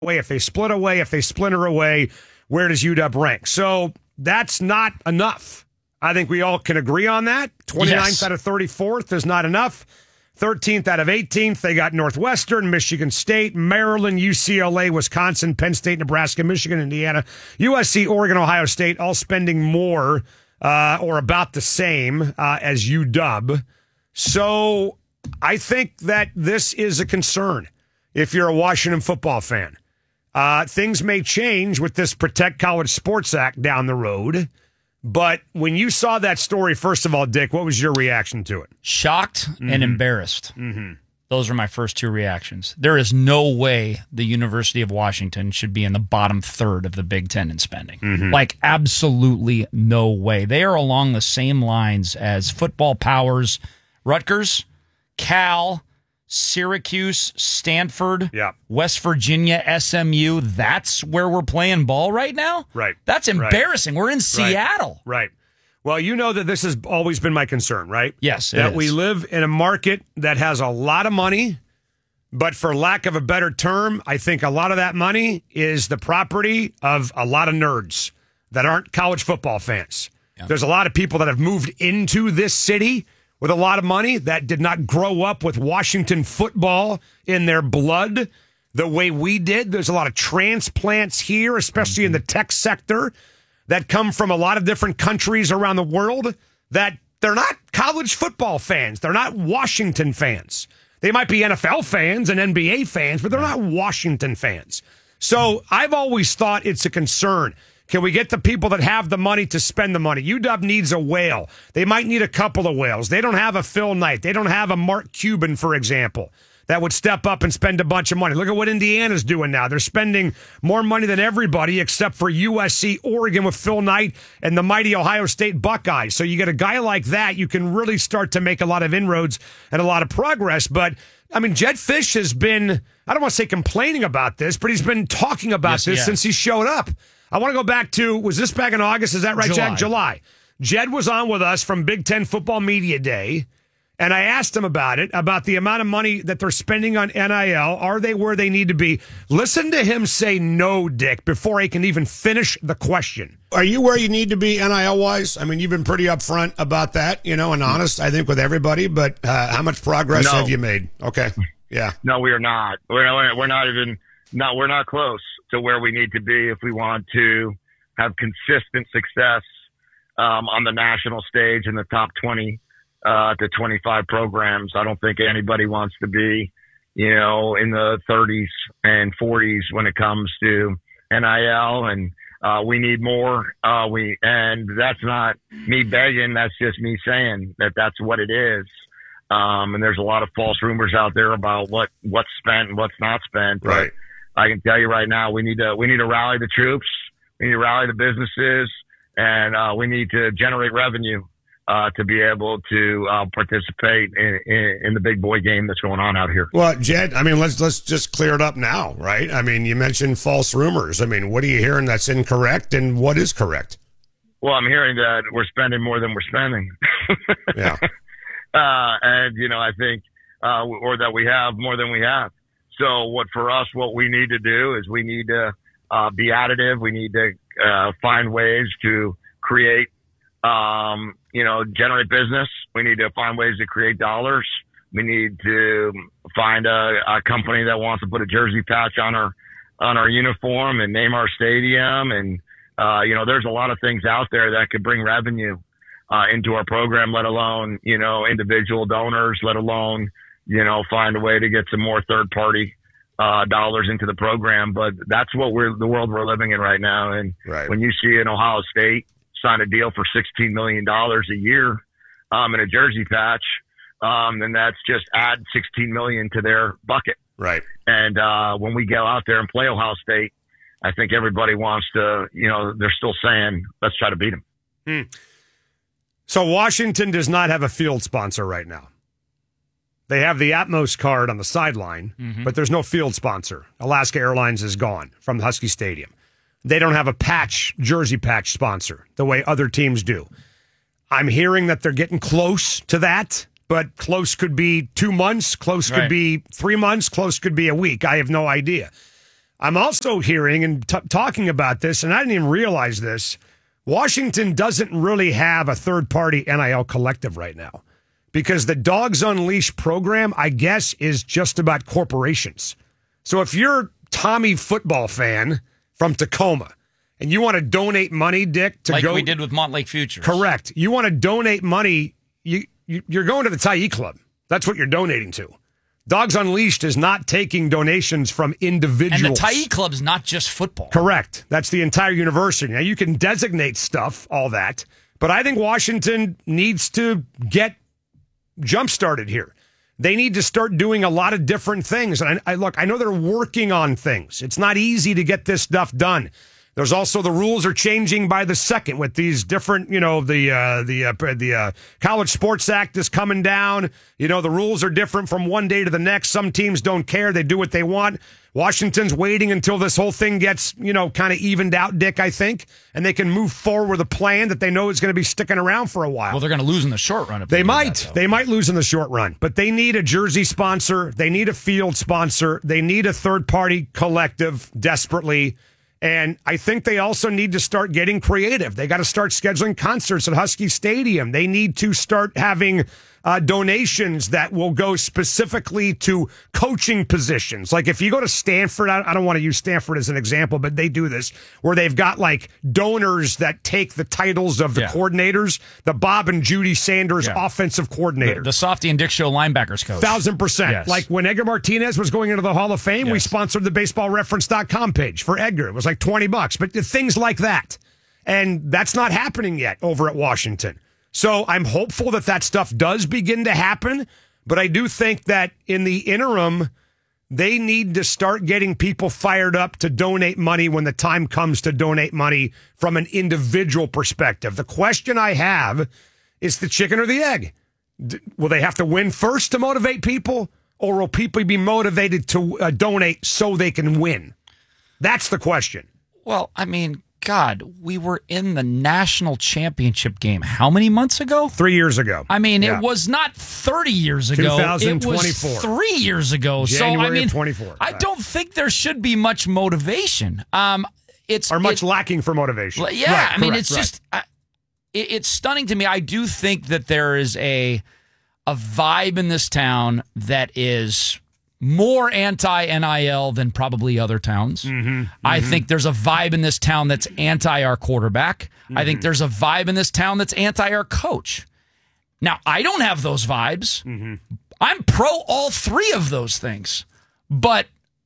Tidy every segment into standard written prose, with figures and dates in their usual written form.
away, if they split away, if they splinter away, where does UW rank? So that's not enough. I think we all can agree on that. 29th out of 34th is not enough. 13th out of 18th, they got Northwestern, Michigan State, Maryland, UCLA, Wisconsin, Penn State, Nebraska, Michigan, Indiana, USC, Oregon, Ohio State, all spending more or about the same as UW. So I think that this is a concern if you're a Washington football fan. Things may change with this Protect College Sports Act down the road. But when you saw that story, first of all, Dick, what was your reaction to it? Shocked and embarrassed. Those are my first two reactions. There is no way the University of Washington should be in the bottom third of the Big Ten in spending. Like, absolutely no way. They are along the same lines as football powers Rutgers, Cal, Syracuse, Stanford, West Virginia, SMU. That's where we're playing ball right now? Right. That's embarrassing. We're in Seattle. Right. Well, you know that this has always been my concern, right? Yes, that we live in a market that has a lot of money, but for lack of a better term, I think a lot of that money is the property of a lot of nerds that aren't college football fans. Yeah. There's a lot of people that have moved into this city with a lot of money that did not grow up with Washington football in their blood the way we did. There's a lot of transplants here, especially in the tech sector, that come from a lot of different countries around the world that they're not college football fans. They're not Washington fans. They might be NFL fans and NBA fans, but they're not Washington fans. So I've always thought it's a concern. Can we get the people that have the money to spend the money? UW needs a whale. They might need a couple of whales. They don't have a Phil Knight. They don't have a Mark Cuban, for example, that would step up and spend a bunch of money. Look at what Indiana's doing now. They're spending more money than everybody except for USC, Oregon with Phil Knight, and the mighty Ohio State Buckeyes. So you get a guy like that, you can really start to make a lot of inroads and a lot of progress. But, I mean, Jedd Fisch has been, I don't want to say complaining about this, but he's been talking about this since he showed up. I want to go back to, was this back in August? Is that right, Jack? July. Jed was on with us from Big Ten Football Media Day, and I asked him about it, about the amount of money that they're spending on NIL. Are they where they need to be? Listen to him say no, Dick, before I can even finish the question. Are you where you need to be NIL-wise? I mean, you've been pretty upfront about that, and honest, I think, with everybody, but how much progress have you made? Okay, yeah. No, we are not. We're not close to where we need to be if we want to have consistent success on the national stage in the top 20 to 25 programs. I don't think anybody wants to be, in the 30s and 40s when it comes to NIL, and we need more. And that's not me begging. That's just me saying that that's what it is. And there's a lot of false rumors out there about what's spent and what's not spent. Right. I can tell you right now, we need to rally the troops, we need to rally the businesses, and we need to generate revenue to be able to participate in the big boy game that's going on out here. Well, Jed, I mean, let's just clear it up now, right? I mean, you mentioned false rumors. I mean, what are you hearing that's incorrect, and what is correct? Well, I'm hearing that we're spending more than we're spending. Yeah. And I think, or that we have more than we have. So what we need to do is we need to be additive. We need to find ways to create, generate business. We need to find ways to create dollars. We need to find a company that wants to put a jersey patch on our uniform and name our stadium. And, there's a lot of things out there that could bring revenue into our program, let alone, individual donors, let alone, find a way to get some more third party dollars into the program. But that's the world we're living in right now. And when you see an Ohio State sign a deal for $16 million a year in a jersey patch, then that's just add $16 million to their bucket. Right. And when we go out there and play Ohio State, I think everybody wants to, they're still saying, let's try to beat them. So Washington does not have a field sponsor right now. They have the Atmos card on the sideline, but there's no field sponsor. Alaska Airlines is gone from Husky Stadium. They don't have a jersey patch sponsor the way other teams do. I'm hearing that they're getting close to that, but close could be 2 months, close could be 3 months, close could be a week. I have no idea. I'm also hearing and talking about this, and I didn't even realize this. Washington doesn't really have a third-party NIL collective right now because the Dogs Unleashed program, I guess, is just about corporations. So if you're Tommy football fan from Tacoma and you want to donate money, Dick, to like go... we did with Montlake Futures. Correct. You want to donate money, you're going to the Tyee Club. That's what you're donating to. Dogs Unleashed is not taking donations from individuals. And the Tyee Club's not just football. Correct. That's the entire university. Now, you can designate stuff, all that, but I think Washington needs to get jump-started here. They need to start doing a lot of different things. And I know they're working on things. It's not easy to get this stuff done. There's also the rules are changing by the second with these different, the College Sports Act is coming down. The rules are different from one day to the next. Some teams don't care. They do what they want. Washington's waiting until this whole thing gets, kind of evened out, Dick, I think, and they can move forward with a plan that they know is going to be sticking around for a while. Well, they're going to lose in the short run. If they might. They might lose in the short run, but they need a jersey sponsor. They need a field sponsor. They need a third-party collective desperately. And I think they also need to start getting creative. They got to start scheduling concerts at Husky Stadium. They need to start having donations that will go specifically to coaching positions. Like if you go to Stanford, I don't want to use Stanford as an example, but they do this, where they've got like donors that take the titles of the coordinators, the Bob and Judy Sanders offensive coordinator. The Softy and Dick Show linebackers coach. 1,000%. Yes. Like when Edgar Martinez was going into the Hall of Fame, we sponsored the baseballreference.com page for Edgar. It was like $20, but things like that. And that's not happening yet over at Washington. So I'm hopeful that stuff does begin to happen, but I do think that in the interim, they need to start getting people fired up to donate money when the time comes to donate money from an individual perspective. The question I have is the chicken or the egg. Will they have to win first to motivate people, or will people be motivated to donate so they can win? That's the question. Well, I mean, God, we were in the national championship game how many months ago? 3 years ago. I mean, it was not 30 years ago. 2024. It was 3 years ago. January of 24. I don't think there should be much motivation. Or much lacking for motivation. Yeah, right, I mean, correct, it's just, it's stunning to me. I do think that there is a vibe in this town that is more anti-NIL than probably other towns. I think there's a vibe in this town that's anti our quarterback. I think there's a vibe in this town that's anti our coach. Now, I don't have those vibes. I'm pro all three of those things. But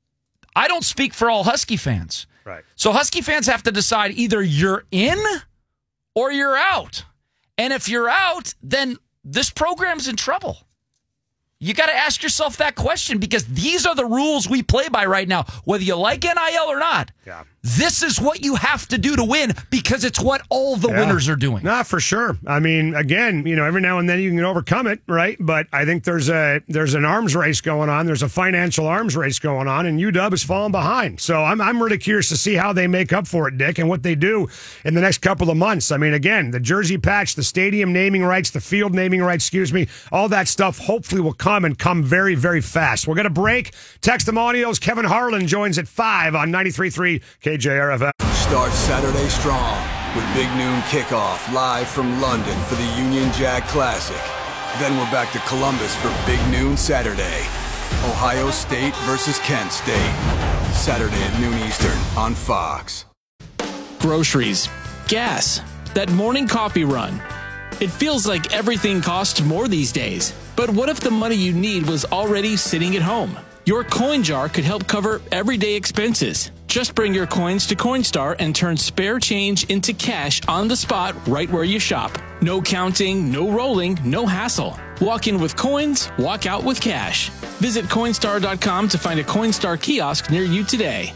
I don't speak for all Husky fans. Right. So Husky fans have to decide either you're in or you're out. And if you're out, then this program's in trouble. You got to ask yourself that question, because these are the rules we play by right now. Whether you like NIL or not, this is what you have to do to win, because it's what all the winners are doing. Nah, for sure. I mean, again, every now and then you can overcome it, right? But I think there's an arms race going on. There's a financial arms race going on, and UW is falling behind. So I'm really curious to see how they make up for it, Dick, and what they do in the next couple of months. I mean, again, the jersey patch, the stadium naming rights, the field naming rights, all that stuff hopefully will come very, very fast. We're going to break. Testimonials. Kevin Harlan joins at 5 on 93.3 KJRFM. Start Saturday strong with Big Noon Kickoff live from London for the Union Jack Classic. Then we're back to Columbus for Big Noon Saturday. Ohio State versus Kent State. Saturday at noon Eastern on Fox. Groceries, gas, that morning coffee run. It feels like everything costs more these days. But what if the money you need was already sitting at home? Your coin jar could help cover everyday expenses. Just bring your coins to Coinstar and turn spare change into cash on the spot right where you shop. No counting, no rolling, no hassle. Walk in with coins, walk out with cash. Visit Coinstar.com to find a Coinstar kiosk near you today.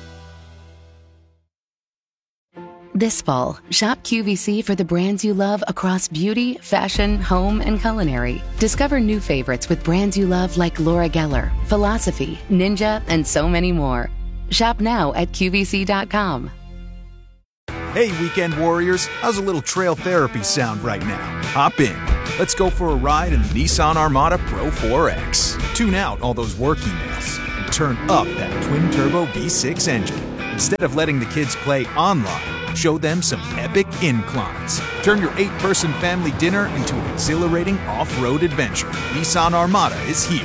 This fall, shop QVC for the brands you love across beauty, fashion, home, and culinary. Discover new favorites with brands you love like Laura Geller, Philosophy, Ninja, and so many more. Shop now at QVC.com. Hey, Weekend Warriors, how's a little trail therapy sound right now? Hop in. Let's go for a ride in the Nissan Armada Pro 4X. Tune out all those work emails and turn up that twin-turbo V6 engine. Instead of letting the kids play online, show them some epic inclines. Turn your 8-person family dinner into an exhilarating off-road adventure. Nissan Armada is here.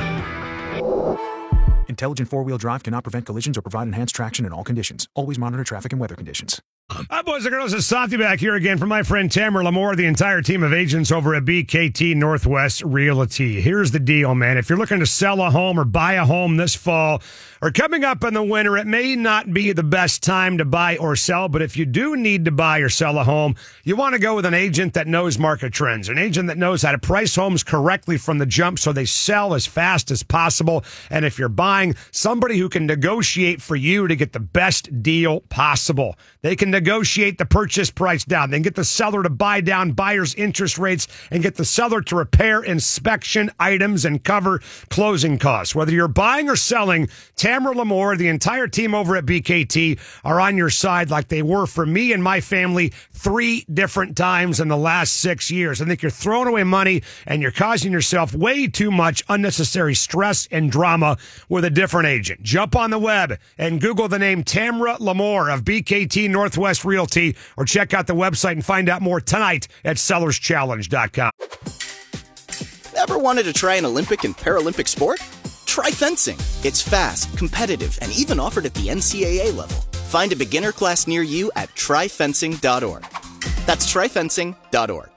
Intelligent four-wheel drive cannot prevent collisions or provide enhanced traction in all conditions. Always monitor traffic and weather conditions. Hi, boys and girls. It's Santi back here again from my friend Tamara Lamore, the entire team of agents over at BKT Northwest Realty. Here's the deal, man. If you're looking to sell a home or buy a home this fall or coming up in the winter, it may not be the best time to buy or sell, but if you do need to buy or sell a home, you want to go with an agent that knows market trends, an agent that knows how to price homes correctly from the jump so they sell as fast as possible. And if you're buying, somebody who can negotiate for you to get the best deal possible. They can negotiate the purchase price down. They can get the seller to buy down buyer's interest rates and get the seller to repair inspection items and cover closing costs. Whether you're buying or selling, Tamara Lamore, the entire team over at BKT are on your side like they were for me and my family 3 different times in the last 6 years. I think you're throwing away money and you're causing yourself way too much unnecessary stress and drama with a different agent. Jump on the web and Google the name Tamara Lamore of BKT Northwest Realty or check out the website and find out more tonight at sellerschallenge.com. Ever wanted to try an Olympic and Paralympic sport? Try fencing. It's fast, competitive, and even offered at the NCAA level. Find a beginner class near you at tryfencing.org. That's tryfencing.org.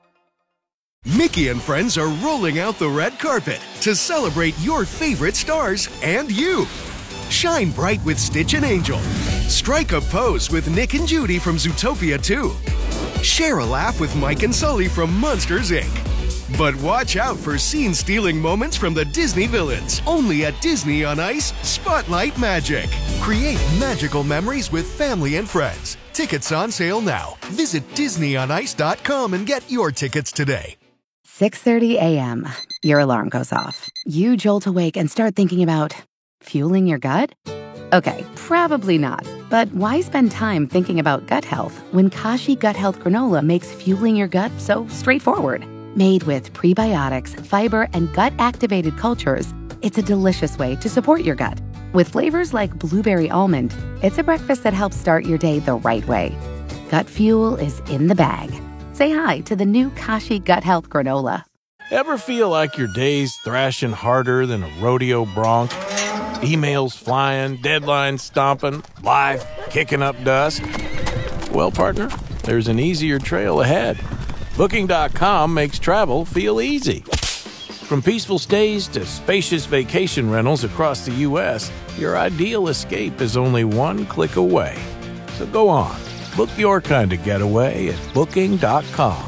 Mickey and friends are rolling out the red carpet to celebrate your favorite stars and you. Shine bright with Stitch and Angel. Strike a pose with Nick and Judy from Zootopia 2. Share a laugh with Mike and Sully from Monsters, Inc. But watch out for scene-stealing moments from the Disney villains. Only at Disney on Ice Spotlight Magic. Create magical memories with family and friends. Tickets on sale now. Visit DisneyOnIce.com and get your tickets today. 6:30 a.m. Your alarm goes off. You jolt awake and start thinking about fueling your gut? Okay, probably not. But why spend time thinking about gut health when Kashi Gut Health Granola makes fueling your gut so straightforward? Made with prebiotics, fiber, and gut-activated cultures, it's a delicious way to support your gut. With flavors like blueberry almond, it's a breakfast that helps start your day the right way. Gut fuel is in the bag. Say hi to the new Kashi Gut Health Granola. Ever feel like your day's thrashing harder than a rodeo bronc? Emails flying, deadlines stomping, life kicking up dust? Well, partner, there's an easier trail ahead. Booking.com makes travel feel easy. From peaceful stays to spacious vacation rentals across the U.S., your ideal escape is only one click away. So go on, book your kind of getaway at Booking.com.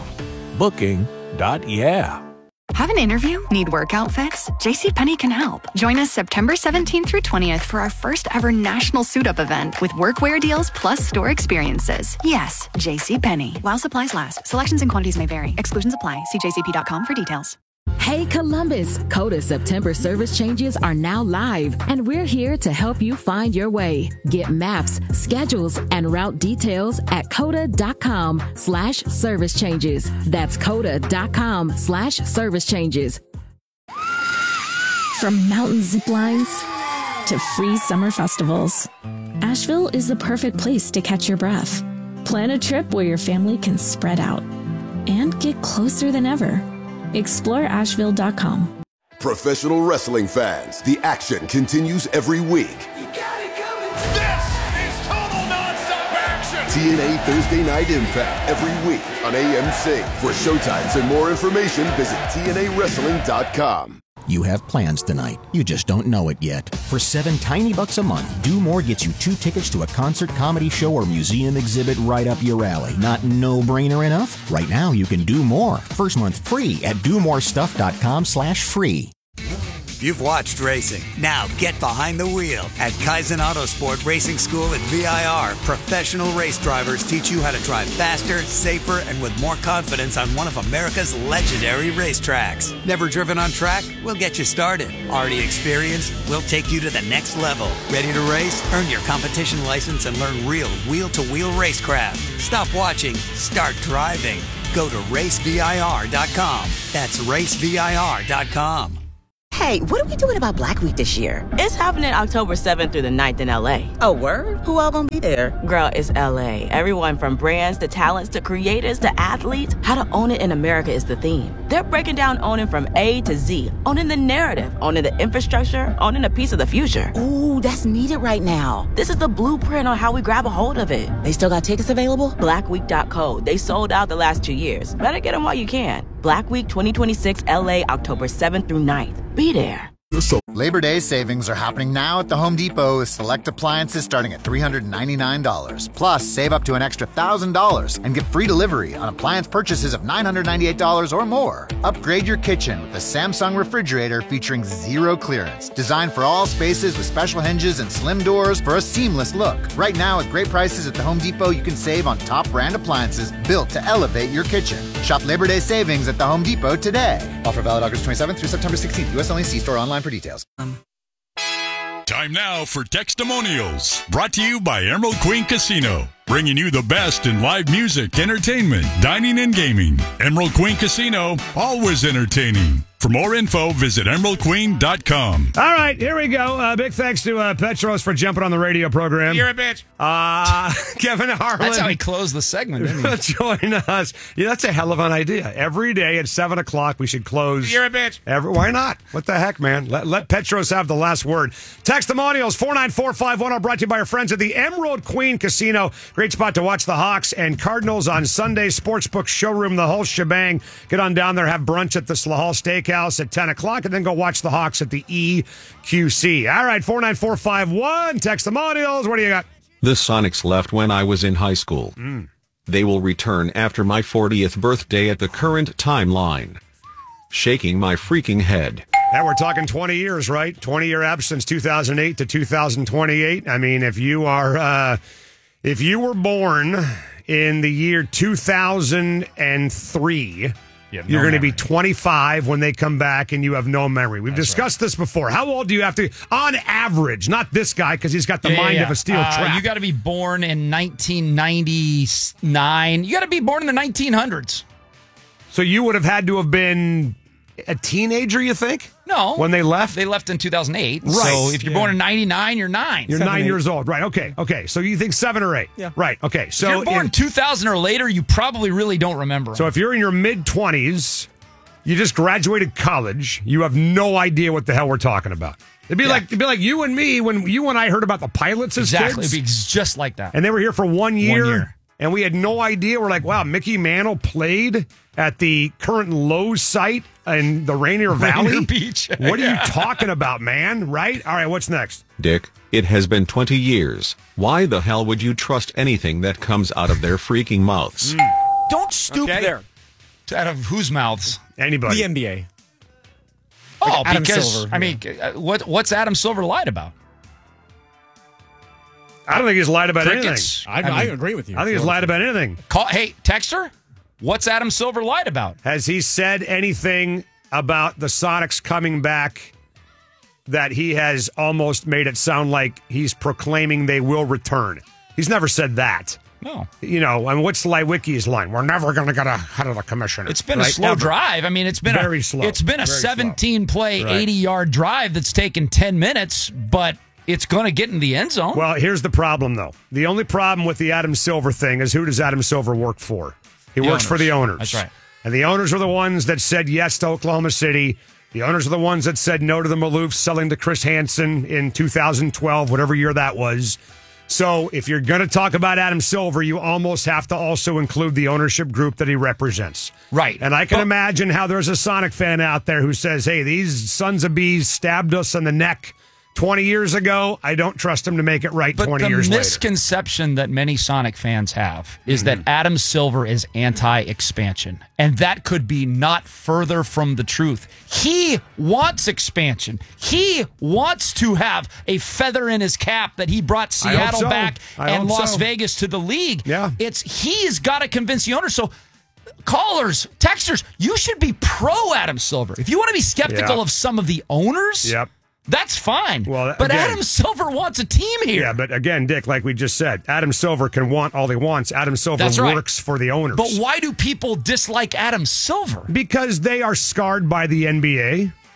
Booking.yeah. Have an interview? Need work outfits? JCPenney can help. Join us September 17th through 20th for our first ever national suit-up event with workwear deals plus store experiences. Yes, JCPenney. While supplies last. Selections and quantities may vary. Exclusions apply. See jcp.com for details. Hey Columbus, Coda September service changes are now live, and we're here to help you find your way. Get maps, schedules, and route details at coda.com/service changes. That's coda.com/service changes. From mountain zip lines to free summer festivals, Asheville is the perfect place to catch your breath. Plan a trip where your family can spread out and get closer than ever. Explore Asheville.com. Professional wrestling fans, the action continues every week. You got it coming. This is total nonstop action. TNA Thursday Night Impact every week on AMC. For showtimes and more information, visit TNAWrestling.com. You have plans tonight. You just don't know it yet. For $7 tiny bucks a month, Do More gets you 2 tickets to a concert, comedy show, or museum exhibit right up your alley. Not no-brainer enough? Right now, you can do more. First month free at domorestuff.com/free. You've watched racing. Now get behind the wheel. At Kaizen Autosport Racing School at VIR, professional race drivers teach you how to drive faster, safer, and with more confidence on one of America's legendary racetracks. Never driven on track? We'll get you started. Already experienced? We'll take you to the next level. Ready to race? Earn your competition license and learn real wheel-to-wheel racecraft. Stop watching. Start driving. Go to racevir.com. That's racevir.com. Hey, what are we doing about Black Week this year? It's happening October 7th through the 9th in LA. Oh, word? Who all gonna be there? Girl, it's LA. Everyone from brands to talents to creators to athletes. How to own it in America is the theme. They're breaking down owning from A to Z, owning the narrative, owning the infrastructure, owning a piece of the future. Ooh, that's needed right now. This is the blueprint on how we grab a hold of it. They still got tickets available? Blackweek.co. They sold out the last 2 years. Better get them while you can. Black Week 2026 LA, October 7th through 9th. Be there. Labor Day savings are happening now at the Home Depot with select appliances starting at $399. Plus, save up to an extra $1,000 and get free delivery on appliance purchases of $998 or more. Upgrade your kitchen with the Samsung refrigerator featuring zero clearance. Designed for all spaces with special hinges and slim doors for a seamless look. Right now, with great prices at the Home Depot, you can save on top brand appliances built to elevate your kitchen. Shop Labor Day savings at the Home Depot today. Offer valid August 27th through September 16th. U.S. only. See store online for details. Time now for Textimonials, brought to you by Emerald Queen Casino, bringing you the best in live music, entertainment, dining, and gaming. Emerald Queen Casino, always entertaining. For more info, visit emeraldqueen.com. All right, here we go. Big thanks to Petros for jumping on the radio program. You're a bitch. Kevin Harlan. That's how he closed the segment, didn't he? Join us. Yeah, that's a hell of an idea. Every day at 7 o'clock, we should close. You're a bitch. Why not? What the heck, man? Let Petros have the last word. Textimonials 49451 are brought to you by our friends at the Emerald Queen Casino. Great spot to watch the Hawks and Cardinals on Sunday. Sportsbook, showroom, the whole shebang. Get on down there, have brunch at the Slahal Steakhouse at 10 o'clock, and then go watch the Hawks at the EQC. All right, 49451, Textimonials. What do you got? The Sonics left when I was in high school. They will return after my 40th birthday at the current timeline. Shaking my freaking head. And we're talking 20 years, right? 20-year absence, 2008 to 2028. I mean, if you were born in the year 2003, you're going to be 25 when they come back, and you have no memory. We've discussed this before. How old do you have to, on average, not this guy because he's got the mind of a steel trap. You got to be born in 1999. You got to be born in the 1900s. So you would have had to have been a teenager, you think? No. When they left? They left in 2008. Right. So if you're born in 99, you're 9. You're 9 years old. Right. Okay. So you think 7 or 8. Yeah. Right. Okay. So if you're born 2000 or later, you probably really don't remember. So if you're in your mid-20s, you just graduated college, you have no idea what the hell we're talking about. It'd be like you and me when you and I heard about the pilots as kids. Exactly. It'd be just like that. And they were here for 1 year. And we had no idea. We're like, wow, Mickey Mantle played at the current Lowe's site in the Rainier Valley? Rainier Beach. What are you talking about, man? Right? All right, what's next? Dick, it has been 20 years. Why the hell would you trust anything that comes out of their freaking mouths? Don't stoop there. Out of whose mouths? Anybody. The NBA. Oh, Like Adam because, Silver. I mean, what's Adam Silver lied about? I don't think he's lied about Crickets. anything. I agree with you. I think he's lied about anything. Hey, Texter, what's Adam Silver lied about? Has he said anything about the Sonics coming back that he has almost made it sound like he's proclaiming they will return? He's never said that. No. You know, and what's Leiwecke's line? We're never going to get ahead of the commissioner. It's been a slow drive. I mean, it's been very slow. It's been a Very 17-play, slow. Right. 80-yard drive that's taken 10 minutes, but it's going to get in the end zone. Well, here's the problem, though. The only problem with the Adam Silver thing is who does Adam Silver work for? He works for the owners. That's right. And the owners are the ones that said yes to Oklahoma City. The owners are the ones that said no to the Maloofs selling to Chris Hansen in 2012, whatever year that was. So if you're going to talk about Adam Silver, you almost have to also include the ownership group that he represents. Right. And I can imagine how there's a Sonic fan out there who says, hey, these sons of bees stabbed us in the neck 20 years ago. I don't trust him to make it right 20 years the later. misconception that many Sonic fans have is that Adam Silver is anti-expansion, and that could be not further from the truth. He wants expansion. He wants to have a feather in his cap that he brought Seattle back and Las Vegas to the league. Yeah. He's got to convince the owner. So callers, texters, you should be pro Adam Silver. If you want to be skeptical of some of the owners, that's fine. Well, but again, Adam Silver wants a team here. Yeah, but again, Dick, like we just said, Adam Silver can want all he wants. Adam Silver works for the owners. But why do people dislike Adam Silver? Because they are scarred by the NBA.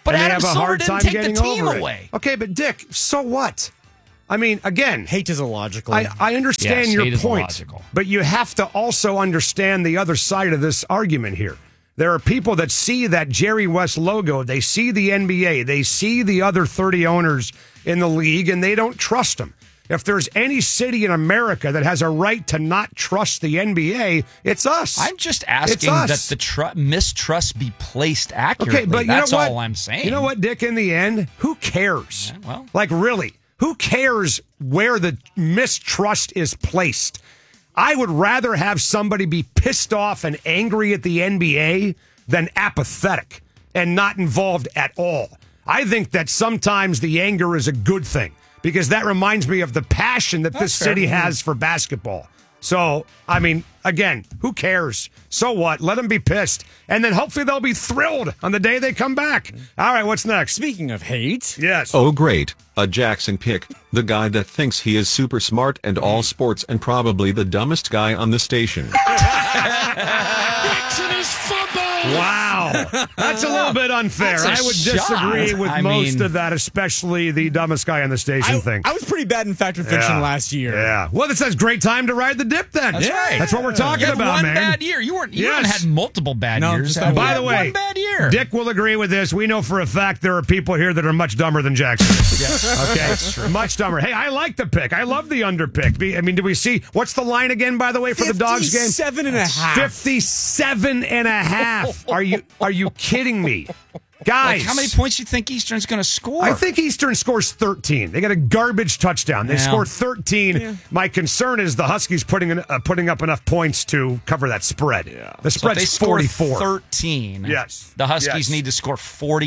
But and they Adam have a Silver hard didn't time take the getting team over it. away. Okay, but Dick, so what? I mean, again, hate is illogical. I understand Yes, your hate is point, illogical. but you have to also understand the other side of this argument here. There are people that see that Jerry West logo, they see the NBA, they see the other 30 owners in the league, and they don't trust them. If there's any city in America that has a right to not trust the NBA, it's us. I'm just asking that the mistrust be placed accurately. Okay, but that's you know what? all I'm saying. You know what, Dick? In the end, who cares? Yeah, well. Like, really, who cares where the mistrust is placed? I would rather have somebody be pissed off and angry at the NBA than apathetic and not involved at all. I think that sometimes the anger is a good thing because that reminds me of the passion that this city has for basketball. So, I mean, again, who cares? So what? Let them be pissed. And then hopefully they'll be thrilled on the day they come back. All right, what's next? Speaking of hate. Yes. Oh, great. A Jackson pick. The guy that thinks he is super smart and all sports and probably the dumbest guy on the station. Jackson is fumbled. Wow. That's a little bit unfair. That's I a would shot. disagree with I most mean- of that, especially the dumbest guy on the station thing. I was pretty bad in Fact or Fiction last year. Yeah. Well, this is a great time to ride the dip then. That's right. That's what we're talking You had about, one man. bad year. You haven't had multiple bad No, years. just that By the You had way, one bad year. Dick will agree with this. We know for a fact there are people here that are much dumber than Jackson is. Yes. Okay, That's true. much dumber. Hey, I like the pick. I love the under pick. I mean, do we see what's the line again? By the way, for the Dogs game, 57.5. 57.5. Are you kidding me, guys? Like, how many points do you think Eastern's going to score? I think Eastern scores 13. They got a garbage touchdown. They Yeah. scored 13. Yeah. My concern is the Huskies putting up enough points to cover that spread. Yeah. The So if spread's they score 44. 13. Yes. The Huskies Yes. need to score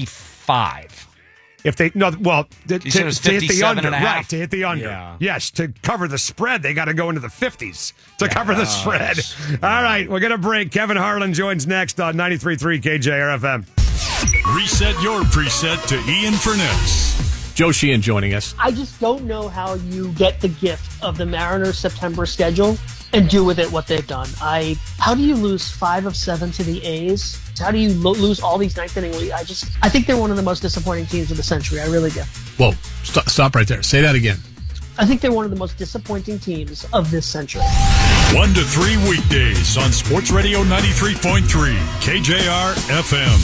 45. If they to said it was hit the 57 under, and a half? right? To hit the under, Yeah. yes. To cover the spread, they got to go into the 50s to cover the spread. All right, we're gonna break. Kevin Harlan joins next on 93.3 KJRFM. Reset your preset to Ian Furness. Joe Sheehan joining us. I just don't know how you get the gift of the Mariners' September schedule and do with it what they've done. How do you lose 5 of 7 to the A's? How do you lose all these ninth inning leads? I think they're one of the most disappointing teams of the century. I really do. Whoa, stop right there. Say that again. I think they're one of the most disappointing teams of this century. 1 to 3 weekdays on Sports Radio 93.3 KJR FM.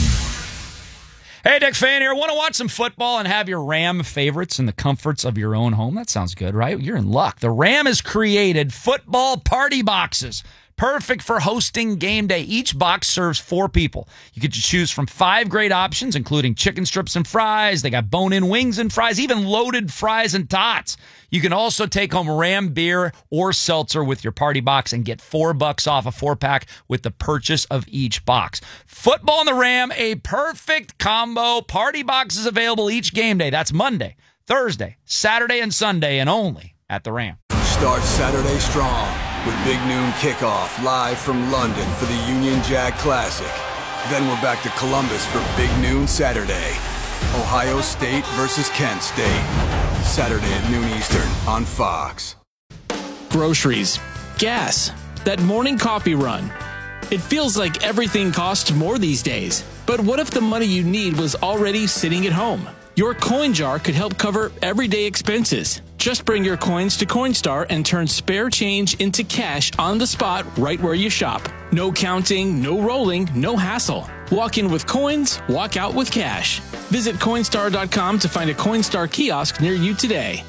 Hey, Dick Fan here. Want to watch some football and have your Ram favorites in the comforts of your own home? That sounds good, right? You're in luck. The Ram has created football party boxes. Perfect for hosting game day. Each box serves 4 people. You get to choose from 5 great options, including chicken strips and fries. They got bone-in wings and fries, even loaded fries and tots. You can also take home Ram beer or seltzer with your party box and get $4 off a 4-pack with the purchase of each box. Football and the Ram, a perfect combo. Party boxes available each game day. That's Monday, Thursday, Saturday, and Sunday, and only at the Ram. Start Saturday strong with Big Noon Kickoff live from London for the Union Jack Classic. Then we're back to Columbus for Big Noon Saturday. Ohio State versus Kent State. Saturday at noon Eastern on Fox. Groceries, gas, that morning coffee run. It feels like everything costs more these days. But what if the money you need was already sitting at home? Your coin jar could help cover everyday expenses. Just bring your coins to Coinstar and turn spare change into cash on the spot right where you shop. No counting, no rolling, no hassle. Walk in with coins, walk out with cash. Visit Coinstar.com to find a Coinstar kiosk near you today.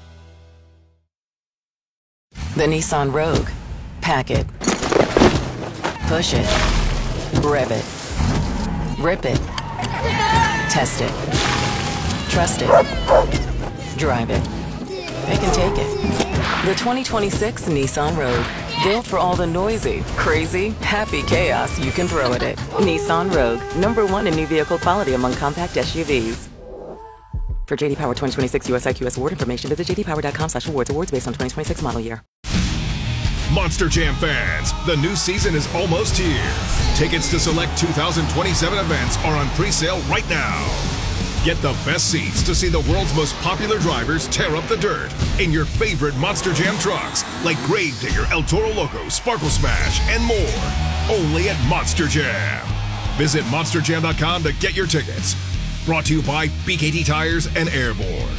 The Nissan Rogue. Pack it. Push it. Rev it. Rip it. Test it. Trust it. Drive it. Pick and take it. The 2026 Nissan Rogue. Built for all the noisy, crazy, happy chaos you can throw at it. Nissan Rogue. #1 in new vehicle quality among compact SUVs. For JD Power 2026 US IQS award information, visit jdpower.com/awards. Awards based on 2026 model year. Monster Jam fans, the new season is almost here. Tickets to select 2027 events are on pre-sale right now. Get the best seats to see the world's most popular drivers tear up the dirt in your favorite Monster Jam trucks like Gravedigger, El Toro Loco, Sparkle Smash, and more. Only at Monster Jam. Visit monsterjam.com to get your tickets. Brought to you by BKT Tires and Airborne.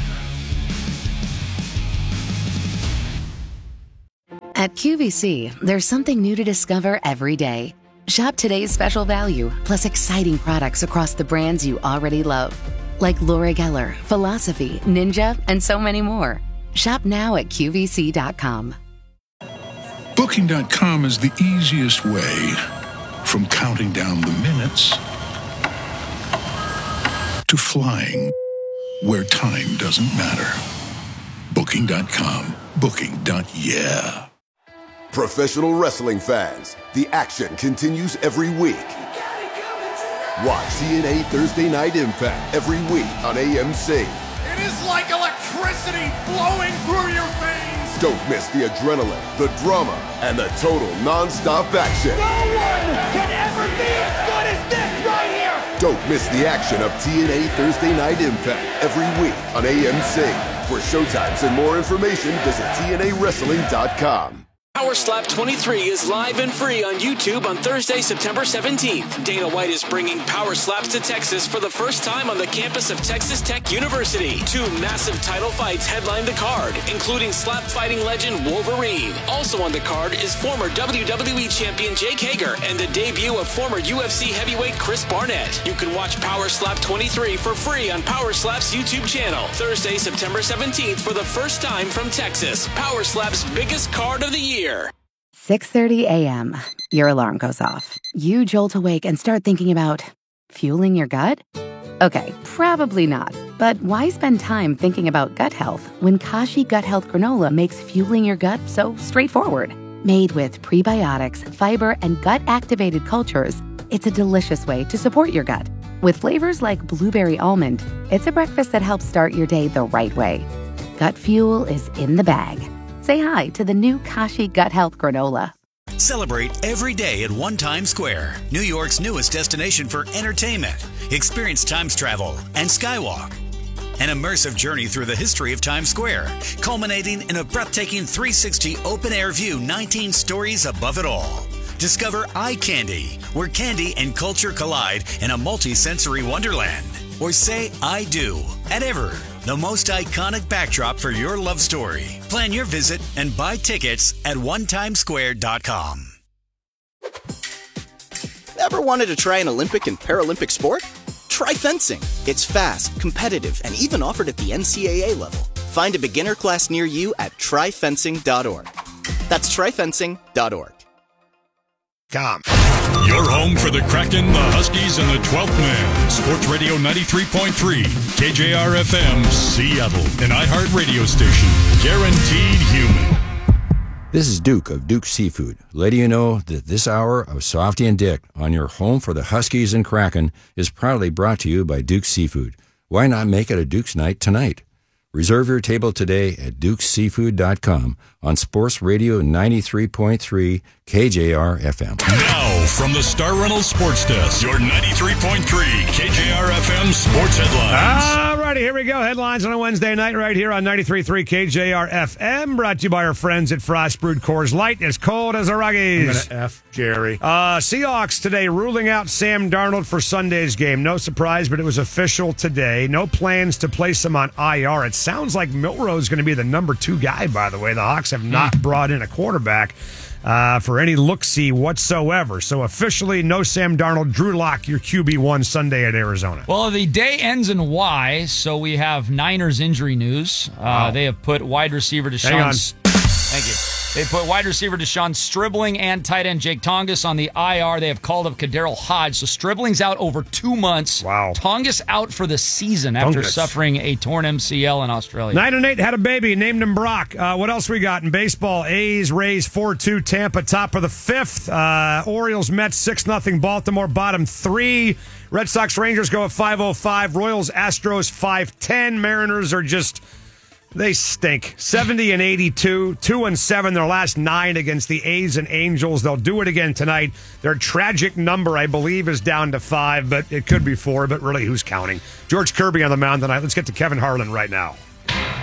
At QVC, there's something new to discover every day. Shop today's special value, plus exciting products across the brands you already love. Like Laura Geller, Philosophy, Ninja, and so many more. Shop now at QVC.com. Booking.com is the easiest way from counting down the minutes to flying where time doesn't matter. Booking.com. Booking.yeah. Professional wrestling fans, the action continues every week. Watch TNA Thursday Night Impact every week on AMC. It is like electricity flowing through your veins. Don't miss the adrenaline, the drama, and the total non-stop action. No one can ever be as good as this right here. Don't miss the action of TNA Thursday Night Impact every week on AMC. For showtimes and more information, visit TNAWrestling.com. Power Slap 23 is live and free on YouTube on Thursday, September 17th. Dana White is bringing Power Slaps to Texas for the first time on the campus of Texas Tech University. 2 massive title fights headline the card, including slap fighting legend Wolverine. Also on the card is former WWE champion Jake Hager and the debut of former UFC heavyweight Chris Barnett. You can watch Power Slap 23 for free on Power Slap's YouTube channel. Thursday, September 17th for the first time from Texas. Power Slap's biggest card of the year. 6:30 a.m. Your alarm goes off. You jolt awake and start thinking about fueling your gut? Okay, probably not. But why spend time thinking about gut health when Kashi Gut Health Granola makes fueling your gut so straightforward? Made with prebiotics, fiber, and gut-activated cultures, it's a delicious way to support your gut. With flavors like blueberry almond, it's a breakfast that helps start your day the right way. Gut fuel is in the bag. Say hi to the new Kashi Gut Health Granola. Celebrate every day at One Times Square, New York's newest destination for entertainment. Experience Times Travel and Skywalk. An immersive journey through the history of Times Square, culminating in a breathtaking 360 open-air view 19 stories above it all. Discover Eye Candy, where candy and culture collide in a multi-sensory wonderland. Or say I do at Ever, the most iconic backdrop for your love story. Plan your visit and buy tickets at onetimesquare.com. Ever wanted to try an Olympic and Paralympic sport? Try fencing. It's fast, competitive, and even offered at the NCAA level. Find a beginner class near you at tryfencing.org. That's tryfencing.org. Your home for the Kraken, the Huskies, and the 12th Man. Sports Radio 93.3, KJR-FM, Seattle. An iHeart radio station. Guaranteed human. This is Duke of Duke Seafood, letting you know that this hour of Softy and Dick on your home for the Huskies and Kraken is proudly brought to you by Duke Seafood. Why not make it a Duke's night tonight? Reserve your table today at dukeseafood.com on Sports Radio 93.3 KJR-FM. Now, from the Star Reynolds Sports Desk, your 93.3 KJR-FM Sports Headlines. All righty, here we go. Headlines on a Wednesday night right here on 93.3 KJR-FM. Brought to you by our friends at Frost Brewed Coors Light. As cold as a Ruggies. I'm going to F Jerry. Seahawks today ruling out Sam Darnold for Sunday's game. No surprise, but it was official today. No plans to place him on IR. It sounds like Milroe is going to be the number 2 guy, by the way. The Hawks have not brought in a quarterback for any look-see whatsoever. So officially, no Sam Darnold. Drew Lock, your QB1 Sunday at Arizona. Well, the day ends in Y, so we have Niners injury news. They have put wide receiver Deshaun. Thank you. They put wide receiver Deshaun Stribling and tight end Jake Tongas on the IR. They have called up Kaderil Hodge. So Stribling's out over 2 months. Wow. Tongas out for the season after suffering a torn MCL in Australia. 9 and 8 had a baby, named him Brock. What else we got in baseball? A's, Rays 4-2, Tampa top of the 5th. Orioles, Mets 6-0, Baltimore bottom 3. Red Sox, Rangers go at 5:05. Royals, Astros 5-10. Mariners are just... They stink. 70 and 82, 2-7 their last 9 against the A's and Angels. They'll do it again tonight. Their tragic number, I believe, is down to 5, but it could be 4, but really, who's counting? George Kirby on the mound tonight. Let's get to Kevin Harlan right now.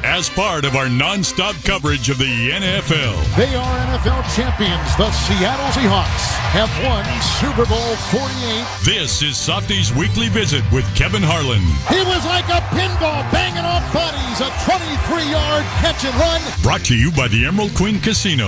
as part of our nonstop coverage of the NFL. They are NFL champions. The Seattle Seahawks have won Super Bowl 48. This is Softy's Weekly Visit with Kevin Harlan. He was like a pinball banging off bodies. A 23-yard catch and run. Brought to you by the Emerald Queen Casino.